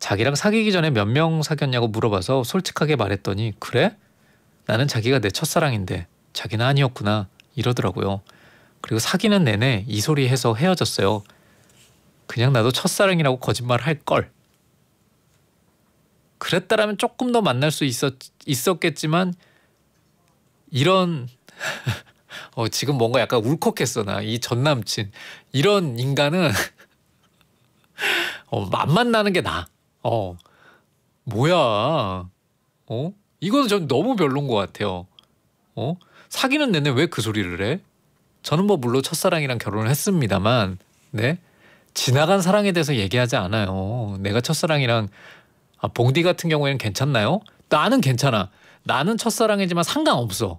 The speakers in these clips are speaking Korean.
자기랑 사귀기 전에 몇 명 사귀었냐고 물어봐서 솔직하게 말했더니 그래? 나는 자기가 내 첫사랑인데 자기는 아니었구나 이러더라고요. 그리고 사귀는 내내 이 소리 해서 헤어졌어요. 그냥 나도 첫사랑이라고 거짓말 할 걸. 그랬다라면 조금 더 만날 수 있었겠지만 이런 지금 뭔가 약간 울컥했어 나. 이 전남친 이런 인간은 안 만나는 게 나아. 뭐야. 이거는 전 너무 별론 것 같아요. 사귀는 내내 왜 그 소리를 해? 저는 뭐 물론 첫사랑이랑 결혼을 했습니다만 네? 지나간 사랑에 대해서 얘기하지 않아요. 내가 첫사랑이랑 봉디 같은 경우에는 괜찮나요? 나는 괜찮아. 나는 첫사랑이지만 상관없어.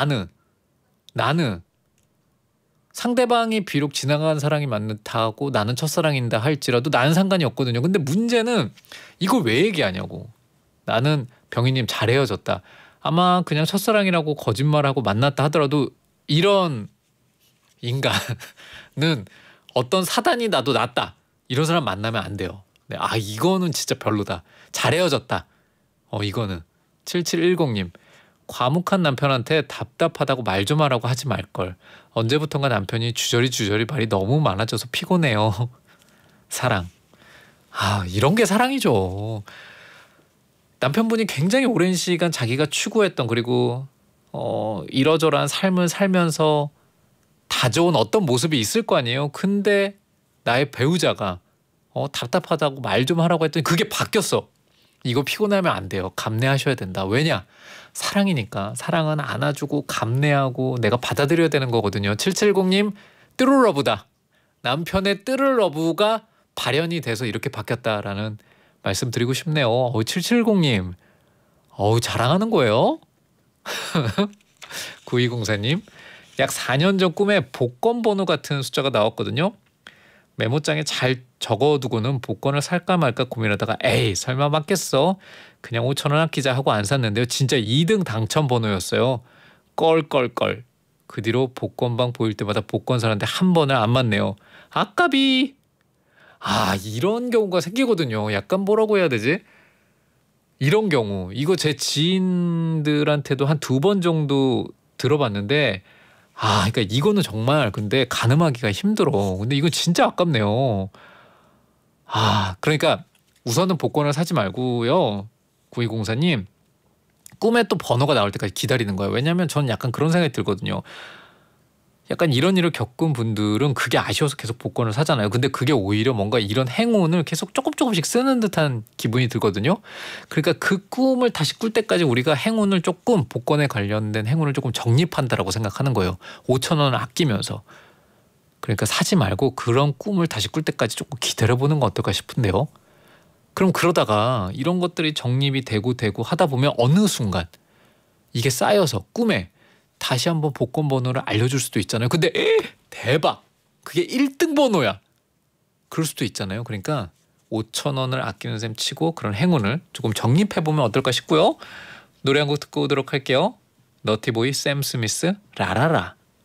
나는 상대방이 비록 지나간 사랑이 많다고 나는 첫사랑인다 할지라도 나는 상관이 없거든요. 근데 문제는 이걸 왜 얘기하냐고. 나는 병희님 잘 헤어졌다. 아마 그냥 첫사랑이라고 거짓말하고 만났다 하더라도 이런 인간은 어떤 사단이 나도 낫다. 이런 사람 만나면 안 돼요. 네, 이거는 진짜 별로다. 잘 헤어졌다. 이거는 7710님. 과묵한 남편한테 답답하다고 말 좀 하라고 하지 말걸. 언제부턴가 남편이 주저리 말이 너무 많아져서 피곤해요. 사랑. 이런 게 사랑이죠. 남편분이 굉장히 오랜 시간 자기가 추구했던 그리고 이러저러한 삶을 살면서 다져온 어떤 모습이 있을 거 아니에요. 근데 나의 배우자가 답답하다고 말 좀 하라고 했더니 그게 바뀌었어. 이거 피곤하면 안 돼요. 감내하셔야 된다. 왜냐? 사랑이니까. 사랑은 안아주고 감내하고 내가 받아들여야 되는 거거든요. 770님 뜨르러브다. 남편의 뜨르러브가 발현이 돼서 이렇게 바뀌었다라는 말씀 드리고 싶네요. 770님 자랑하는 거예요? 9204님 약 4년 전 꿈에 복권 번호 같은 숫자가 나왔거든요. 메모장에 잘 적어두고는 복권을 살까 말까 고민하다가 에이 설마 맞겠어? 그냥 5,000원 아끼자 하고 안 샀는데요. 진짜 2등 당첨 번호였어요. 껄껄껄. 그 뒤로 복권방 보일 때마다 복권 사는데 한 번을 안 맞네요. 아까비. 이런 경우가 생기거든요. 약간 뭐라고 해야 되지? 이런 경우 이거 제 지인들한테도 한 2번 정도 들어봤는데 그러니까 이거는 정말 근데 가늠하기가 힘들어. 근데 이건 진짜 아깝네요. 그러니까 우선은 복권을 사지 말고요. 9204님 꿈에 또 번호가 나올 때까지 기다리는 거예요. 왜냐하면 저는 약간 그런 생각이 들거든요. 약간 이런 일을 겪은 분들은 그게 아쉬워서 계속 복권을 사잖아요. 근데 그게 오히려 뭔가 이런 행운을 계속 조금씩 쓰는 듯한 기분이 들거든요. 그러니까 그 꿈을 다시 꿀 때까지 우리가 행운을 조금 복권에 관련된 행운을 조금 적립한다라고 생각하는 거예요. 5,000원을 아끼면서. 그러니까 사지 말고 그런 꿈을 다시 꿀 때까지 조금 기다려보는 건 어떨까 싶은데요. 그럼 그러다가 이런 것들이 적립이 되고 하다 보면 어느 순간 이게 쌓여서 꿈에 다시 한번 복권 번호를 알려줄 수도 있잖아요. 근데 대박! 그게 1등 번호야. 그럴 수도 있잖아요. 그러니까 5,000원을 아끼는 셈 치고 그런 행운을 조금 적립해보면 어떨까 싶고요. 노래 한 곡 듣고 오도록 할게요. 너티보이 샘 스미스 라라라.